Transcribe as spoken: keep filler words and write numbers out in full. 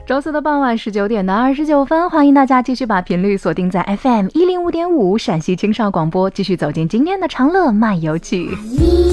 周四的傍晚十九点的二十九分，欢迎大家继续把频率锁定在 F M 一零五点五陕西青少广播，继续走进今天的长乐漫游记。